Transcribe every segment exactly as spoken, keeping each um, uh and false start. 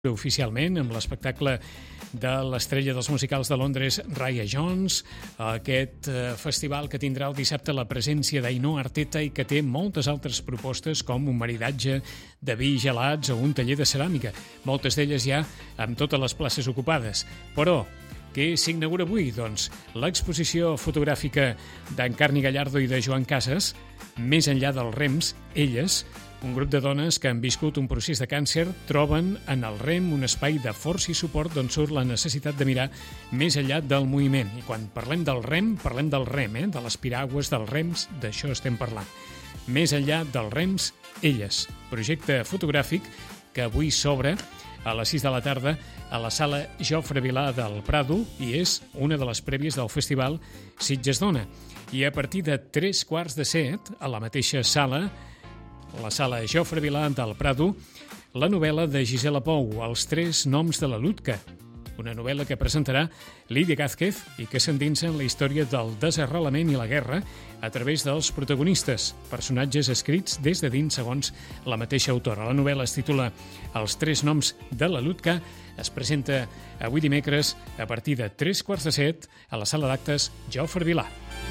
oficialment amb l'espectacle de l'estrella dels musicals de Londres, Raya Jones, aquest eh, festival que tindrà el dissabte la presència d'Ainhoa Arteta i que té moltes altres propostes com un maridatge de vi i gelats o un taller de ceràmica, moltes d'elles ja amb totes les places ocupades. Però què s'inaugura avui? Doncs l'exposició fotogràfica d'en Carni Gallardo i de Joan Casas, Més enllà dels rems, elles, un grup de dones que han viscut un procés de càncer, troben en el rem un espai de força i suport d'on surt la necessitat de mirar més enllà del moviment. I quan parlem del rem, parlem del rem, eh? de les piragües, dels rems, d'això estem parlant. Més enllà dels rems, elles, projecte fotogràfic que avui s'obre a les sis de la tarda a la sala Jofre Vilà del Prado i és una de les prèvies del festival Sitges Dona. I a partir de tres quarts de set, a la mateixa sala, la sala Jofre Vilà del Prado, la novel·la de Gisela Pou, Els tres noms de la Lutka, una novel·la que presentarà Lídia Gázquez i que s'endinsa en la història del desarrelament i la guerra a través dels protagonistes, personatges escrits des de dins segons la mateixa autora. La novel·la es titula Els tres noms de la Lutka, es presenta avui dimecres a partir de tres quarts de set a la sala d'actes Jofre Vilà.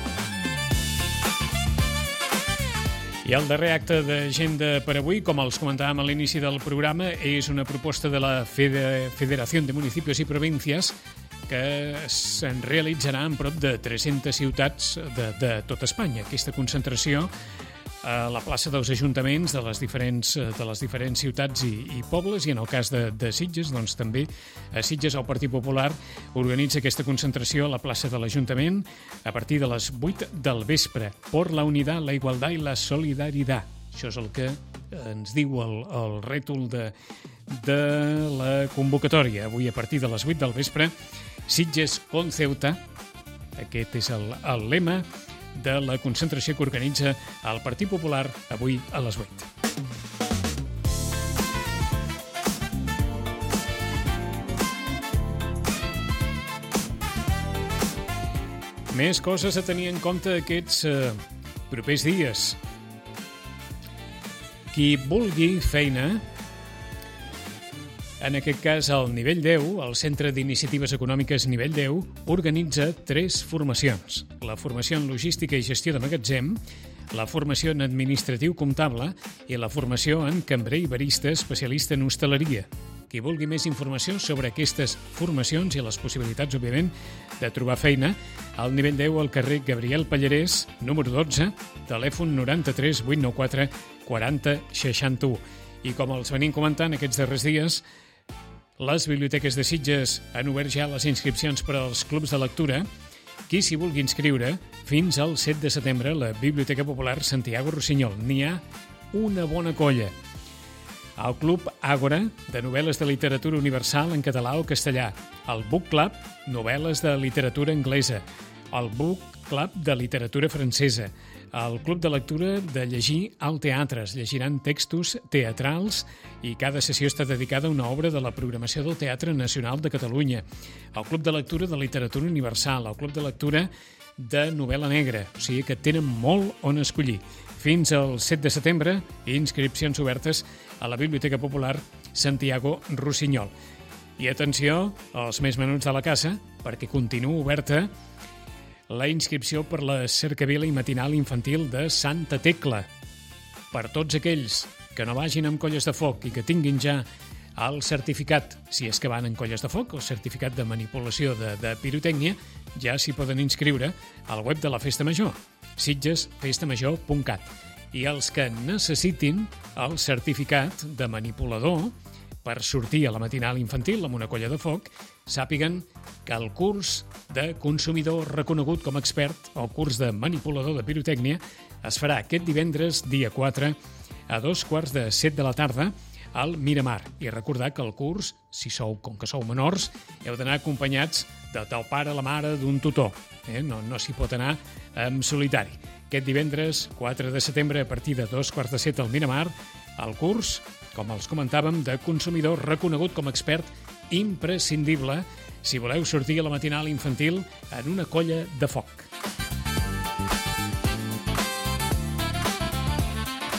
I el darrer acte d'agenda per avui, com els comentàvem a l'inici del programa, és una proposta de la Federació de Municipios i Províncies que se'n realitzarà en prop de tres-centes ciutats de, de tot Espanya. Aquesta concentració a la plaça dels ajuntaments de les diferents, de les diferents ciutats i, i pobles, i en el cas de, de Sitges, doncs també a Sitges el Partit Popular organitza aquesta concentració a la plaça de l'Ajuntament a partir de les vuit del vespre. Por la unidad, la igualdad y la solidaridad. Això és el que ens diu el, el rètol de, de la convocatòria. Avui a partir de les vuit del vespre, Sitges con Ceuta, aquest és el, el lema de la concentració que organitza el Partit Popular avui a les vuit. Més coses a tenir en compte aquests eh, propers dies. Qui vulgui feina, en aquest cas al nivell deu, el Centre d'Iniciatives Econòmiques nivell deu, organitza tres formacions. La formació en logística i gestió de magatzem, la formació en administratiu comptable i la formació en cambrer i barista especialista en hostaleria. Qui vulgui més informació sobre aquestes formacions i les possibilitats, òbviament, de trobar feina, al nivell deu al carrer Gabriel Pallarès, número dotze, telèfon noranta-tres vuit nou quatre quaranta seixanta-u. I com els venim comentant aquests darrers dies, les biblioteques de Sitges han obert ja les inscripcions per als clubs de lectura. Qui s'hi vulgui inscriure, fins al set de setembre, la Biblioteca Popular Santiago Rossinyol. N'hi ha una bona colla. El Club Àgora, de novel·les de literatura universal en català o castellà. El Book Club, novel·les de literatura anglesa. El Book Club de literatura francesa. El Club de Lectura de llegir al teatre. Es llegiran textos teatrals i cada sessió està dedicada a una obra de la programació del Teatre Nacional de Catalunya. El Club de Lectura de literatura universal. El Club de Lectura de novel·la negra. O sigui que tenen molt on escollir. Fins al set de setembre, inscripcions obertes a la Biblioteca Popular Santiago Rossinyol. I atenció als més menuts de la casa, perquè continua oberta la inscripció per la cercavila i matinal infantil de Santa Tecla. Per tots aquells que no vagin amb colles de foc i que tinguin ja el certificat, si és que van en colles de foc, el certificat de manipulació de, de pirotècnia, ja s'hi poden inscriure al web de la Festa Major, sitges festa major punt cat. I els que necessitin el certificat de manipulador per sortir a la matinal infantil amb una colla de foc, sàpiguen que el curs de consumidor reconegut com a expert, el curs de manipulador de pirotècnia, es farà aquest divendres, dia quatre, a dos quarts de set de la tarda, al Miramar. I recordar que el curs, si sou, com que sou menors, heu d'anar acompanyats de tal pare, la mare, d'un tutor. Eh? No, no s'hi pot anar en solitari. Aquest divendres, quatre de setembre, a partir de dos quarts de set al Miramar, el curs, com els comentàvem, de consumidor reconegut com a expert imprescindible si voleu sortir a la matinal infantil en una colla de foc.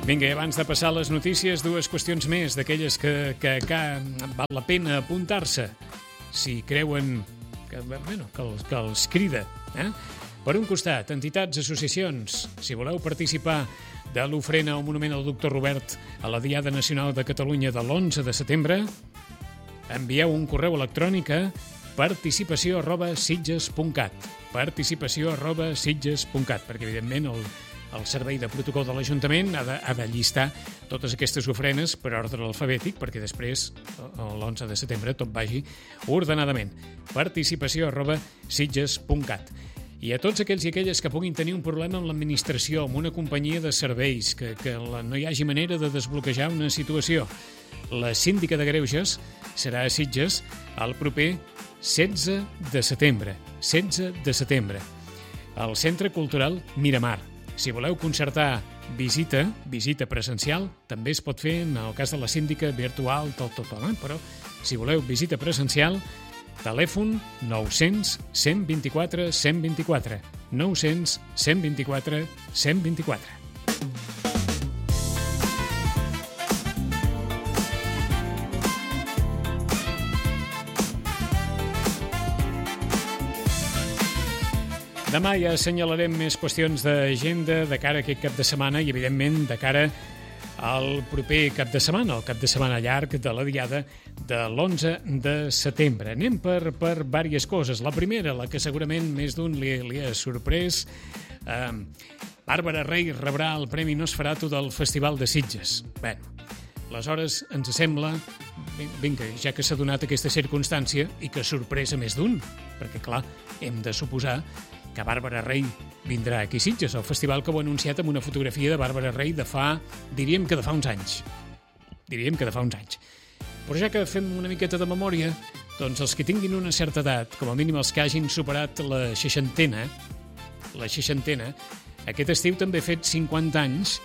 Vinga, abans de passar les notícies, dues qüestions més, d'aquelles que, que, que val la pena apuntar-se, si creuen que, bueno, que, els, que els crida. Eh? Per un costat, entitats, associacions, si voleu participar de l'ofrena al monument al doctor Robert a la Diada Nacional de Catalunya de l'onze de setembre, envieu un correu electrònic a participació arroba sitges punt cat participació arroba sitges punt cat, perquè evidentment el El servei de protocol de l'Ajuntament ha de, ha de llistar totes aquestes ofrenes per ordre alfabètic perquè després, l'onze de setembre, tot vagi ordenadament. Participació arroba sitges punt cat. I a tots aquells i aquelles que puguin tenir un problema amb l'administració, amb una companyia de serveis, que, que la, no hi hagi manera de desbloquejar una situació, la síndica de Greuges serà a Sitges el proper setze de setembre. setze de setembre. Al Centre Cultural Miramar. Si voleu concertar visita, visita presencial, també es pot fer en el cas de la síndica virtual, tot, tot, tot, eh? Però si voleu visita presencial, telèfon nou cents, cent vint-i-quatre, cent vint-i-quatre, nou cents, cent vint-i-quatre, cent vint-i-quatre. Demà ja assenyalarem més qüestions d'agenda de cara a aquest cap de setmana i, evidentment, de cara al proper cap de setmana, el cap de setmana llarg de la Diada de l'onze de setembre. Anem per, per diverses coses. La primera, la que segurament més d'un li, li ha sorprès, eh, Bàrbara Rey rebrà el Premi Nosferatu del Festival de Sitges. Bé, aleshores ens sembla, vinga, ja que s'ha donat aquesta circumstància i que sorpresa més d'un, perquè, clar, hem de suposar que Bàrbara Rey vindrà aquí a Sitges, al festival que ho ha anunciat amb una fotografia de Bàrbara Rey de fa, diríem que de fa uns anys. Diríem que de fa uns anys. Però ja que fem una miqueta de memòria, doncs els que tinguin una certa edat, com a mínim els que hagin superat la seixantena, la seixantena, aquest estiu també ha fet cinquanta anys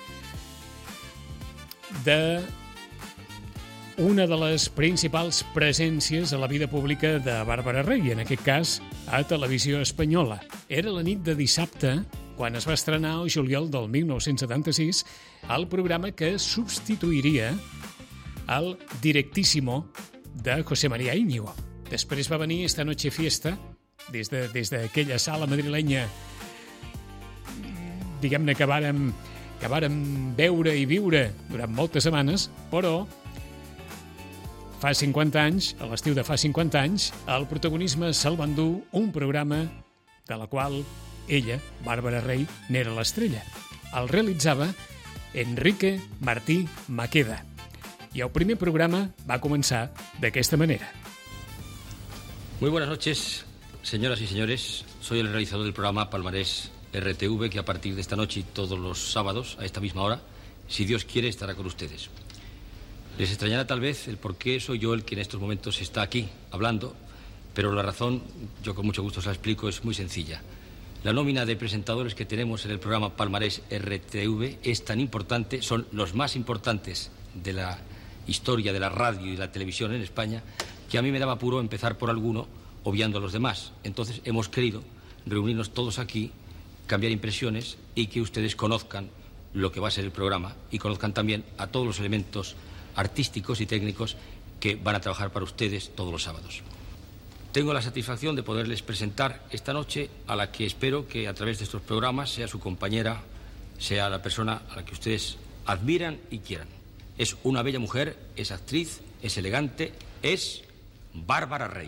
de una de les principals presències a la vida pública de Bàrbara Rey, en aquest cas a Televisió Espanyola. Era la nit de dissabte, quan es va estrenar el juliol del mil nou-cents setanta-sis, el programa que substituiria el Directísimo de José María Íñigo. Després va venir Esta Noche Fiesta, des de, des d'aquella sala madrilenya, diguem-ne que vàrem, que vàrem veure i viure durant moltes setmanes, però fa cinquanta anys, a l'estiu de fa cinquanta anys, el protagonisme se'l va endur un programa de la qual ella, Bàrbara Rey, n'era l'estrella. El realitzava Enrique Martí Maqueda. I el primer programa va començar d'aquesta manera. Muy buenas noches, señoras y señores. Soy el realizador del programa Palmarés R T V, que a partir de esta noche y todos los sábados, a esta misma hora, si Dios quiere, estará con ustedes. Les extrañará tal vez el por qué soy yo el que en estos momentos está aquí hablando, pero la razón, yo con mucho gusto se la explico, es muy sencilla. La nómina de presentadores que tenemos en el programa Palmarés R T V es tan importante, son los más importantes de la historia de la radio y la televisión en España, que a mí me daba apuro empezar por alguno, obviando a los demás. Entonces hemos querido reunirnos todos aquí, cambiar impresiones y que ustedes conozcan lo que va a ser el programa y conozcan también a todos los elementos artísticos y técnicos que van a trabajar para ustedes todos los sábados. Tengo la satisfacción de poderles presentar esta noche a la que espero que a través de estos programas sea su compañera, sea la persona a la que ustedes admiran y quieran. Es una bella mujer, es actriz, es elegante, es Bárbara Rey.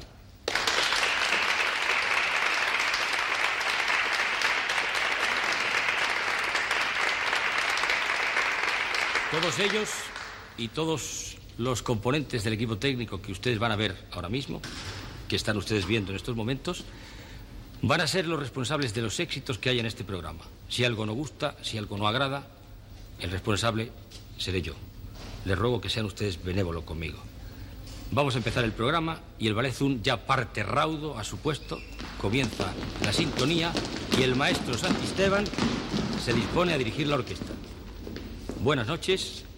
Todos ellos y todos los componentes del equipo técnico que ustedes van a ver ahora mismo, que están ustedes viendo en estos momentos, van a ser los responsables de los éxitos que hay en este programa. Si algo no gusta, si algo no agrada, el responsable seré yo. Les ruego que sean ustedes benévolos conmigo. Vamos a empezar el programa y el Ballet Zoom ya parte raudo a su puesto. Comienza la sintonía y el maestro Santisteban se dispone a dirigir la orquesta. Buenas noches